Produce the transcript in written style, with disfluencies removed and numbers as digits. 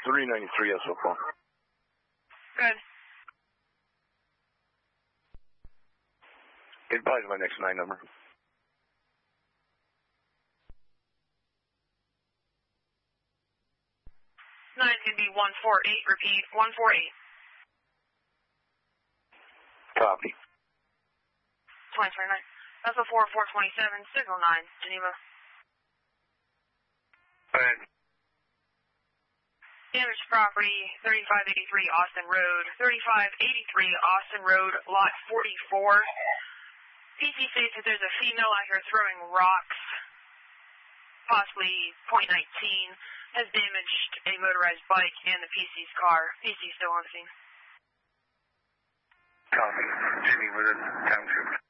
393 SO4. Good. Advise my next 9 number. 9 can be 148, repeat, 148. Copy. 2029. That's a 427, signal 9, Geneva. Alright. Damaged property, 3583 Austin Road. 3583 Austin Road, lot 44. PC states that there's a female out here throwing rocks, possibly .19, has damaged a motorized bike and the PC's car. PC still on scene. Copy. Jimmy with a township.